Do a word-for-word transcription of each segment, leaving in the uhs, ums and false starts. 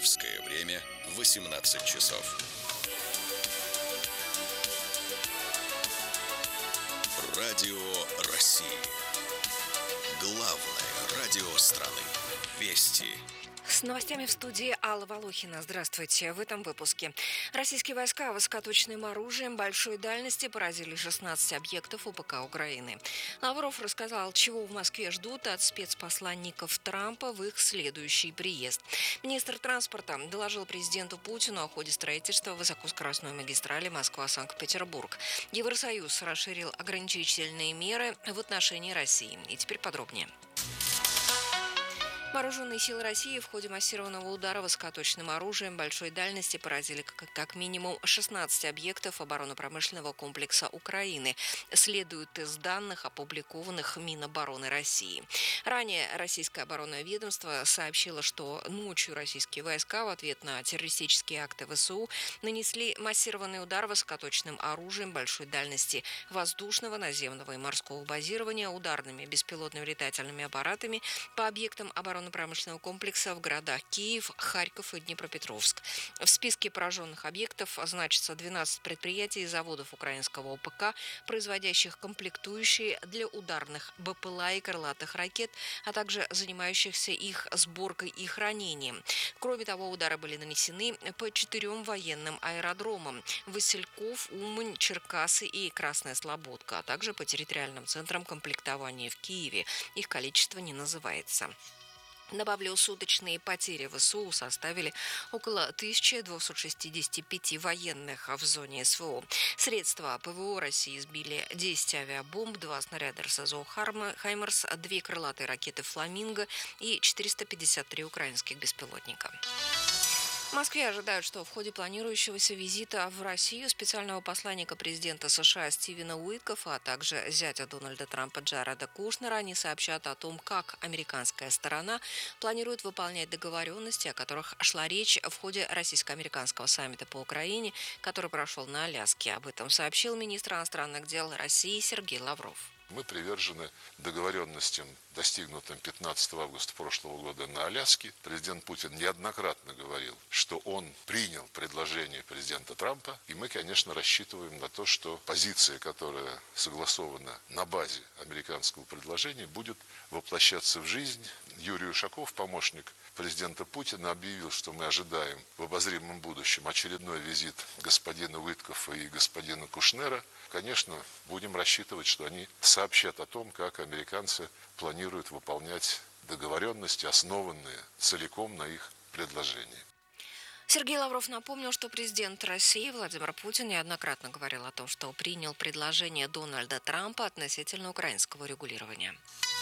Московское время восемнадцать часов. Радио России. Главное радио страны. Вести. С новостями в студии Алла Волохина. Здравствуйте. В этом выпуске. Российские войска высокоточным оружием большой дальности поразили шестнадцать объектов УПК Украины. Лавров рассказал, чего в Москве ждут от спецпосланников Трампа в их следующий приезд. Министр транспорта доложил президенту Путину о ходе строительства высокоскоростной магистрали Москва-Санкт-Петербург. Евросоюз расширил ограничительные меры в отношении России. И теперь подробнее. Вооруженные силы России в ходе массированного удара высокоточным оружием большой дальности поразили как, как минимум шестнадцать объектов оборонно-промышленного комплекса Украины, следует из данных, опубликованных Минобороны России. Ранее российское оборонное ведомство сообщило, что ночью российские войска в ответ на террористические акты ВСУ нанесли массированный удар высокоточным оружием большой дальности воздушного, наземного и морского базирования ударными беспилотными летательными аппаратами по объектам обороны промышленного комплекса в городах Киев, Харьков и Днепропетровск. В списке пораженных объектов значится двенадцать предприятий и заводов украинского ОПК, производящих комплектующие для ударных БПЛА и крылатых ракет, а также занимающихся их сборкой и хранением. Кроме того, удары были нанесены по четырем военным аэродромам – Васильков, Умань, Черкассы и Красная Слободка, а также по территориальным центрам комплектования в Киеве. Их количество не называется. Добавлю, суточные потери ВСУ составили около тысячи двухсот шестидесяти пяти военных в зоне СВО. Средства ПВО России сбили десять авиабомб, два снаряда РСЗО «Хаймерс», две крылатые ракеты «Фламинго» и четыреста пятьдесят три украинских беспилотника. В Москве ожидают, что в ходе планирующегося визита в Россию специального посланника президента США Стивена Уиткофа, а также зятя Дональда Трампа Джареда Кушнера, они сообщат о том, как американская сторона планирует выполнять договоренности, о которых шла речь в ходе российско-американского саммита по Украине, который прошел на Аляске. Об этом сообщил министр иностранных дел России Сергей Лавров. Мы привержены договоренностям, достигнутым пятнадцатого августа прошлого года на Аляске. Президент Путин неоднократно говорил, что он принял предложение президента Трампа, и мы, конечно, рассчитываем на то, что позиция, которая согласована на базе американского предложения, будет воплощаться в жизнь. Юрий Ушаков, помощник президента Путина, объявил, что мы ожидаем в обозримом будущем очередной визит господина Уиткофа и господина Кушнера. Конечно, будем рассчитывать, что они сообщат о том, как американцы планируют выполнять договоренности, основанные целиком на их предложении. Сергей Лавров напомнил, что президент России Владимир Путин неоднократно говорил о том, что принял предложение Дональда Трампа относительно украинского регулирования.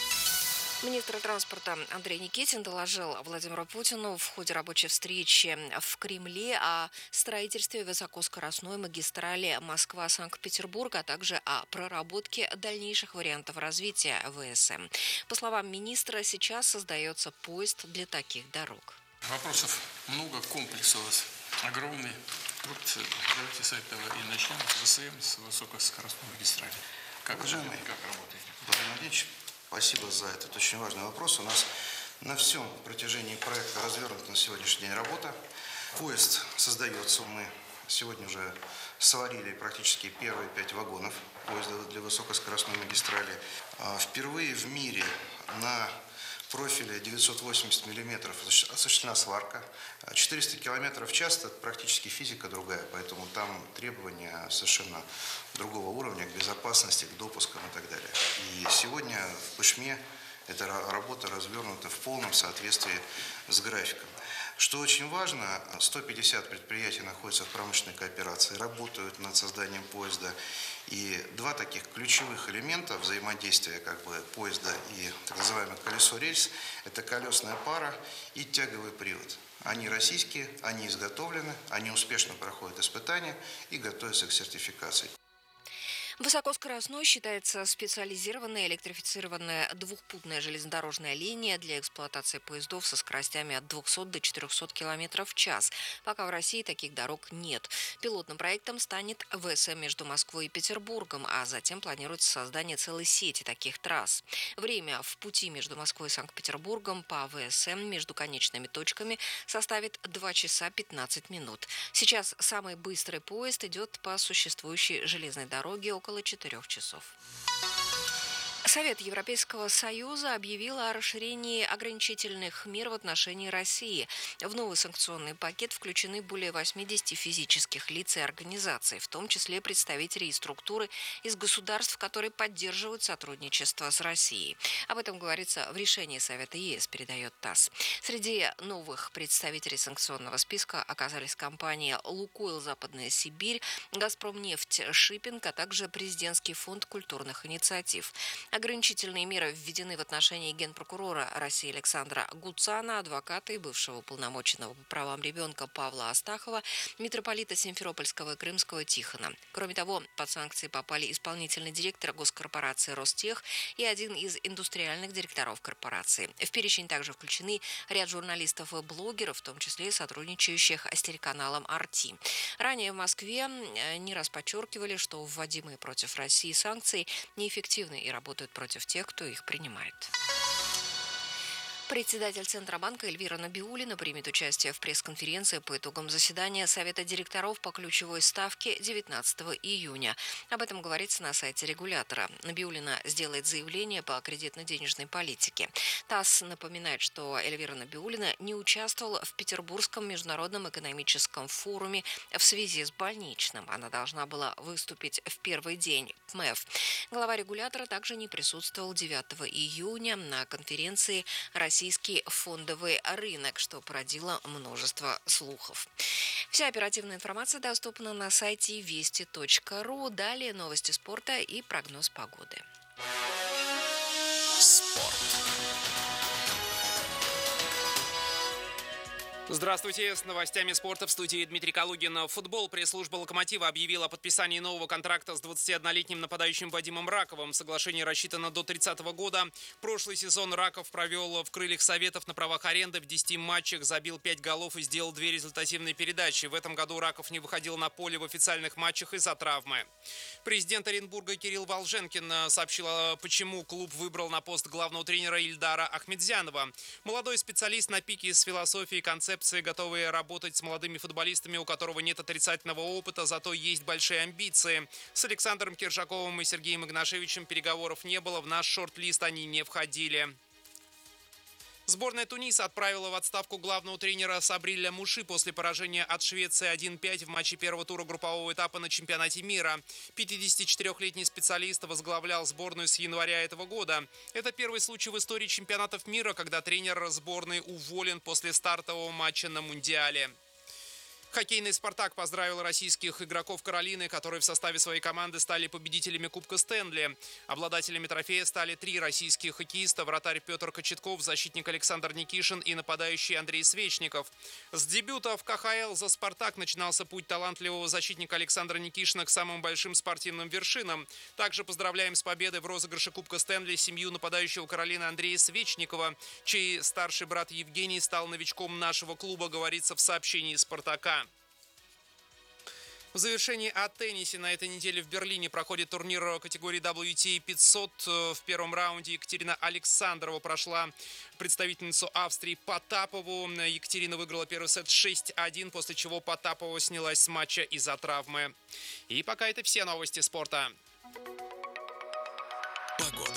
Министр транспорта Андрей Никитин доложил Владимиру Путину в ходе рабочей встречи в Кремле о строительстве высокоскоростной магистрали Москва-Санкт-Петербург, а также о проработке дальнейших вариантов развития ВСМ. По словам министра, сейчас создается поезд для таких дорог. Вопросов много, комплекс у вас огромный. Вот давайте с этого и начнем, с ВСМ, с высокоскоростной магистрали. Как, Уважаемый, как работаете? Владимир Ильич, спасибо за этот очень важный вопрос. У нас на всем протяжении проекта развернута на сегодняшний день работа. Поезд создается. Мы сегодня уже сварили практически первые пять вагонов поезда для высокоскоростной магистрали. Впервые в мире на профиле девятьсот восемьдесят миллиметров осуществлена сварка. четыреста километров в час – это практически физика другая, поэтому там требования совершенно другого уровня к безопасности, к допускам и так далее. И сегодня в Пышме эта работа развернута в полном соответствии с графиком. Что очень важно, сто пятьдесят предприятий находятся в промышленной кооперации, работают над созданием поезда. И два таких ключевых элемента взаимодействия как бы поезда и так называемое колесо-рельс – это колесная пара и тяговый привод. Они российские, они изготовлены, они успешно проходят испытания и готовятся к сертификации. Высокоскоростной считается специализированная электрифицированная двухпутная железнодорожная линия для эксплуатации поездов со скоростями от двухсот до четырехсот километров в час. Пока в России таких дорог нет. Пилотным проектом станет ВСМ между Москвой и Петербургом, а затем планируется создание целой сети таких трасс. Время в пути между Москвой и Санкт-Петербургом по ВСМ между конечными точками составит два часа пятнадцать минут. Сейчас самый быстрый поезд идет по существующей железной дороге около четырех часов. Совет Европейского Союза объявил о расширении ограничительных мер в отношении России. В новый санкционный пакет включены более восьмидесяти физических лиц и организаций, в том числе представителей структуры из государств, которые поддерживают сотрудничество с Россией. Об этом говорится в решении Совета ЕС, передает ТАСС. Среди новых представителей санкционного списка оказались компании «Лукойл Западная Сибирь», «Газпромнефть Шиппинг», а также Президентский фонд культурных инициатив. Ограничительные меры введены в отношении генпрокурора России Александра Гуцана, адвоката и бывшего уполномоченного по правам ребенка Павла Астахова, митрополита Симферопольского и Крымского Тихона. Кроме того, под санкции попали исполнительный директор госкорпорации «Ростех» и один из индустриальных директоров корпорации. В перечень также включены ряд журналистов и блогеров, в том числе сотрудничающих с телеканалом «Арти». Ранее в Москве не раз подчеркивали, что вводимые против России санкции неэффективны и работают против тех, кто их принимает. Председатель Центробанка Эльвира Набиуллина примет участие в пресс-конференции по итогам заседания Совета директоров по ключевой ставке девятнадцатого июня. Об этом говорится на сайте регулятора. Набиуллина сделает заявление по кредитно-денежной политике. ТАСС напоминает, что Эльвира Набиуллина не участвовала в Петербургском международном экономическом форуме в связи с больничным. Она должна была выступить в первый день ПМЭФ. Глава регулятора также не присутствовал девятого июня на конференции «Российский фондовый рынок», что породило множество слухов. Вся оперативная информация доступна на сайте вести точка ру. Далее новости спорта и прогноз погоды. Спорт. Здравствуйте, с новостями спорта в студии Дмитрий Калугин. Футбол. Пресс-служба «Локомотива» объявила о подписании нового контракта с двадцатиоднолетним нападающим Вадимом Раковым. Соглашение рассчитано до тридцатого года. Прошлый сезон Раков провел в крыльях Советов на правах аренды. В десяти матчах забил пять голов и сделал две результативные передачи. В этом году Раков не выходил на поле в официальных матчах из-за травмы. Президент Оренбурга Кирилл Волженкин сообщил, почему клуб выбрал на пост главного тренера Ильдара Ахмедзянова. Молодой специалист на пике с философией и концепцией, готовые работать с молодыми футболистами, у которого нет отрицательного опыта, зато есть большие амбиции. С Александром Киржаковым и Сергеем Игнашевичем переговоров не было, в наш шорт-лист они не входили. Сборная Туниса отправила в отставку главного тренера Сабриля Муши после поражения от Швеции один пять в матче первого тура группового этапа на чемпионате мира. пятидесятичетырёхлетний специалист возглавлял сборную с января этого года. Это первый случай в истории чемпионатов мира, когда тренер сборной уволен после стартового матча на Мундиале. Хоккейный «Спартак» поздравил российских игроков Каролины, которые в составе своей команды стали победителями Кубка Стэнли. Обладателями трофея стали три российских хоккеиста: вратарь Петр Кочетков, защитник Александр Никишин и нападающий Андрей Свечников. С дебюта в ка ха эл за «Спартак» начинался путь талантливого защитника Александра Никишина к самым большим спортивным вершинам. Также поздравляем с победой в розыгрыше Кубка Стэнли семью нападающего Каролины Андрея Свечникова, чей старший брат Евгений стал новичком нашего клуба, говорится в сообщении «Спартака». В завершении о теннисе. На этой неделе в Берлине проходит турнир категории дабл ю ти эй пятьсот. В первом раунде Екатерина Александрова прошла представительницу Австрии Потапову. Екатерина выиграла первый сет шесть один, после чего Потапова снялась с матча из-за травмы. И пока это все новости спорта. Погода.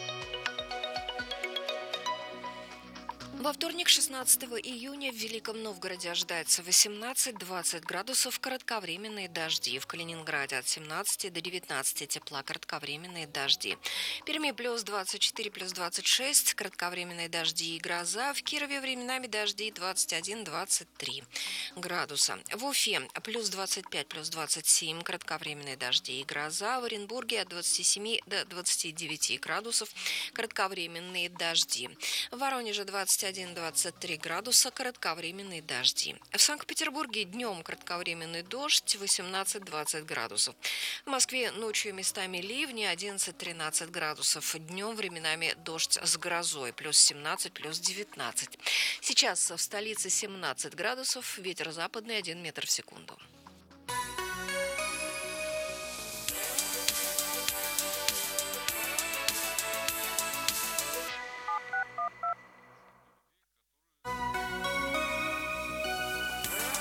Во вторник, шестнадцатого июня, в Великом Новгороде ожидается восемнадцать-двадцать градусов, кратковременные дожди. В Калининграде от семнадцати до девятнадцати тепла, кратковременные дожди. В Перми плюс двадцать четыре, плюс двадцать шесть, кратковременные дожди и гроза. В Кирове временами дожди двадцать один - двадцать три градуса. В Уфе плюс двадцать пять, плюс двадцать семь, кратковременные дожди и гроза. В Оренбурге от двадцати семи до двадцати девяти градусов, кратковременные дожди. В Воронеже двадцать один один-двадцать три градуса, кратковременные дожди. В Санкт-Петербурге днем кратковременный дождь, восемнадцать-двадцать градусов. В Москве ночью местами ливни, одиннадцать-тринадцать градусов. Днем временами дождь с грозой, плюс семнадцать, плюс девятнадцать. Сейчас в столице семнадцать градусов, ветер западный один метр в секунду.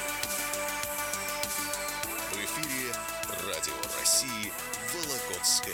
В эфире Радио России Вологодская.